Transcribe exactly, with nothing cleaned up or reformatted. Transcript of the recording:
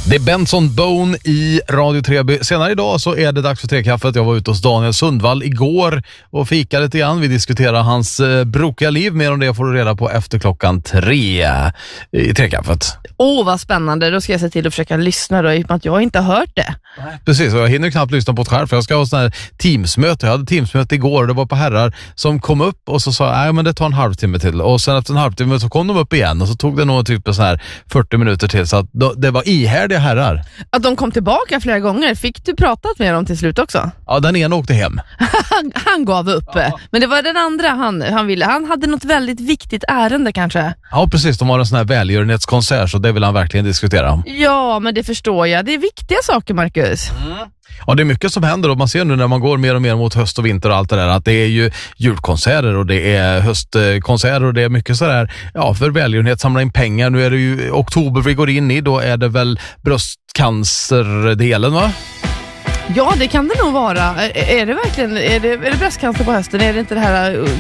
Det är Benson Bone i Radio Treby. Senare idag så är det dags för Trekaffet. Jag var ute hos Daniel Sundvall igår och fikade lite grann. Vi diskuterar hans eh, brokiga liv. Mer om det får du reda på efter klockan tre i Trekaffet. Åh, oh, vad spännande. Då ska jag se till att försöka lyssna då, i och med att jag inte har hört det. Precis, och jag hinner knappt lyssna på det själv, för jag ska ha sån här teamsmöte. Jag hade teamsmöte igår och det var på herrar som kom upp och så sa nej men det tar en halvtimme till. Och sen efter en halvtimme så kom de upp igen och så tog det nog typ så här fyrtio minuter till, så att det var ihärdiga herrar. Att de kom tillbaka flera gånger. Fick du pratat med dem till slut också? Ja, den ena åkte hem. han, han gav upp. Ja. Men det var den andra han, han ville. Han hade något väldigt viktigt ärende kanske. Ja, precis. De har en sån här välgörenhetskonsert, så det vill han verkligen diskutera om. Ja, men det förstår jag. Det är viktiga saker, Marcus. Mm. Ja, det är mycket som händer och man ser nu när man går mer och mer mot höst och vinter och allt det där, att det är ju julkonserter och det är höstkonserter och det är mycket sådär, ja, för välgörenhet, samla in pengar. Nu är det ju oktober vi går in i, då är det väl bröstcancerdelen, va? Ja, det kan det nog vara. Är, är det verkligen, är det, är det bröstcancer på hösten? Är det inte det här